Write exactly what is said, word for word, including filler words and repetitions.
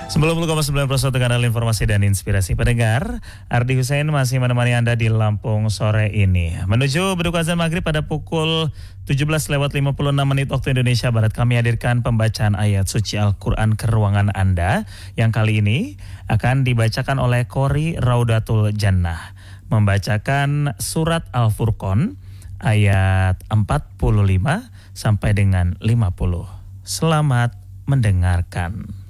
sembilan puluh koma sembilan puluh satu kanal informasi dan inspirasi pendengar. Ardi Hussein masih menemani Anda di Lampung sore ini. Menuju berbuka azan maghrib pada pukul tujuh belas lewat lima puluh enam menit waktu Indonesia Barat, kami hadirkan pembacaan ayat suci Al-Quran ke ruangan Anda, yang kali ini akan dibacakan oleh Qori Raudatul Jannah, membacakan surat Al-Furqan ayat empat puluh lima sampai dengan lima puluh. Selamat mendengarkan.